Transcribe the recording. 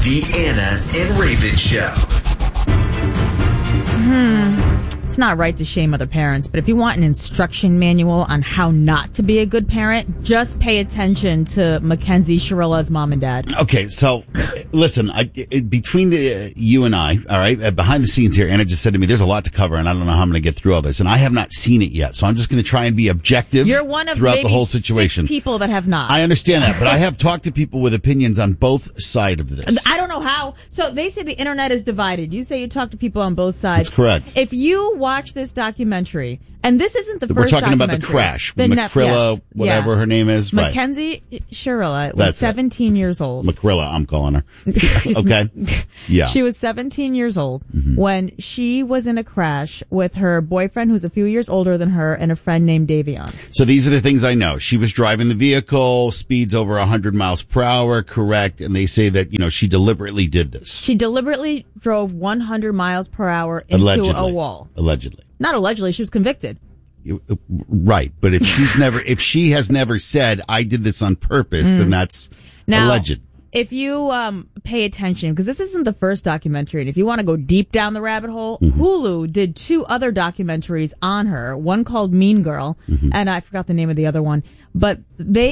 The Anna and Raven Show. It's not right to shame other parents, but if you want an instruction manual on how not to be a good parent, just pay attention to Mackenzie Sharilla's mom and dad. Okay, so listen, between you and I, all right, behind the scenes here, Anna just said to me, there's a lot to cover, and I don't know how I'm going to get through all this, and I have not seen it yet, so I'm just going to try and be objective. You're one of throughout maybe the whole situation. 6 people that have not. I understand that, but I have talked to people with opinions on both sides of this. I don't know how. So they say the internet is divided. You say you talk to people on both sides. That's correct. If you watch this documentary, and this isn't the We're first talking documentary. about the crash. The Macrilla, whatever her name is. Mackenzie Sharilla was That's 17 years old. Macrilla, I'm calling her. Okay. Yeah. She was 17 years old when she was in a crash with her boyfriend, who's a few years older than her, and a friend named Davion. So these are the things I know. She was driving the vehicle, speeds over 100 miles per hour, correct, and they say that, she deliberately did this. She deliberately drove 100 miles per hour into a wall. Allegedly. Not allegedly, she was convicted. Right, but if she has never said, I did this on purpose, then that's alleged. If you pay attention, because this isn't the first documentary, and if you want to go deep down the rabbit hole, Hulu did 2 other documentaries on her, one called Mean Girl, and I forgot the name of the other one, but they